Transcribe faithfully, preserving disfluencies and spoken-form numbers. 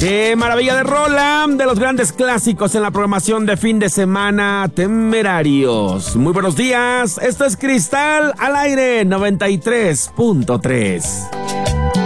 ¡Qué maravilla de rola! De los grandes clásicos en la programación de fin de semana, Temerarios. Muy buenos días, esto es Cristal al aire noventa y tres punto tres.